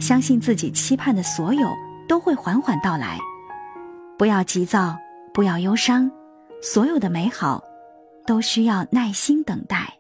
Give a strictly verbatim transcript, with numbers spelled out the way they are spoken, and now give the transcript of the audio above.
相信自己期盼的所有都会缓缓到来。不要急躁，不要忧伤，所有的美好都需要耐心等待。